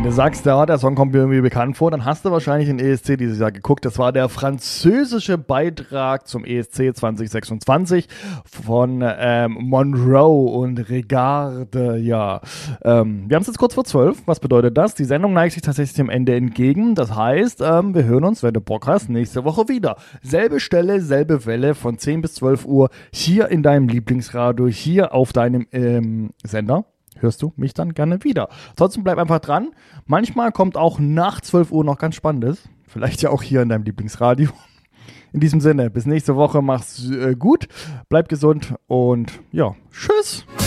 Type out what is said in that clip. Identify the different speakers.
Speaker 1: Wenn du sagst, ja, der Song kommt mir irgendwie bekannt vor, dann hast du wahrscheinlich den ESC dieses Jahr geguckt. Das war der französische Beitrag zum ESC 2026 von Monroe und Regarde. Ja, wir haben es jetzt kurz vor 12. Was bedeutet das? Die Sendung neigt sich tatsächlich dem Ende entgegen. Das heißt, wir hören uns, wenn du Bock hast, nächste Woche wieder. Selbe Stelle, selbe Welle von 10 bis 12 Uhr hier in deinem Lieblingsradio, hier auf deinem Sender. Hörst du mich dann gerne wieder. Ansonsten bleib einfach dran. Manchmal kommt auch nach 12 Uhr noch ganz Spannendes. Vielleicht ja auch hier in deinem Lieblingsradio. In diesem Sinne, bis nächste Woche. Mach's gut, bleib gesund und ja, tschüss.